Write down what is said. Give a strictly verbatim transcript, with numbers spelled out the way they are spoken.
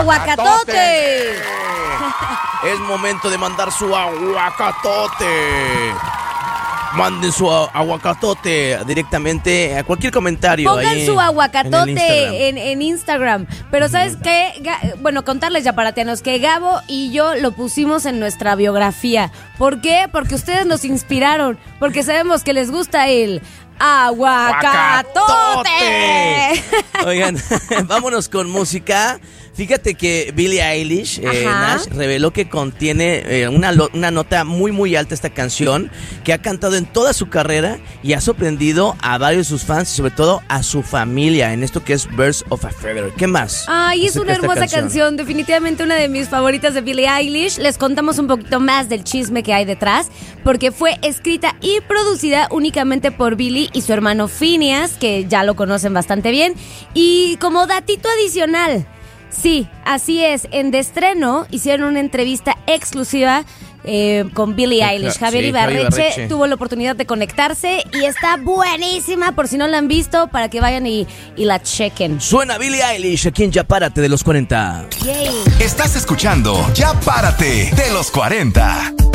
aguacatote. Es momento de mandar su aguacatote. Manden su aguacatote directamente a cualquier comentario. Pongan ahí su aguacatote en, Instagram. en, en Instagram. Pero ¿sabes qué? Ga- Bueno, contarles ya paratianos que Gabo y yo lo pusimos en nuestra biografía. ¿Por qué? Porque ustedes nos inspiraron. Porque sabemos que les gusta el aguacatote. Oigan, vámonos con música. Fíjate que Billie Eilish, eh, Ajá. Nash, reveló que contiene eh, una, lo- una nota muy muy alta esta canción, que ha cantado en toda su carrera y ha sorprendido a varios de sus fans y sobre todo a su familia en esto que es Birds of a Feather. ¿Qué más? Ay, es acerca una de esta hermosa canción. Definitivamente una de mis favoritas de Billie Eilish. Les contamos un poquito más del chisme que hay detrás, porque fue escrita y producida únicamente por Billie y su hermano Phineas, que ya lo conocen bastante bien. Y como datito adicional, sí, así es, en de estreno hicieron una entrevista exclusiva eh, con Billie Eilish. Javier Sí, Ibarreche, Javier Ibarreche tuvo la oportunidad de conectarse y está buenísima, por si no la han visto, para que vayan y, y la chequen. Suena Billie Eilish aquí en Ya Párate de los cuarenta. Yay. Estás escuchando Ya Párate de los cuarenta.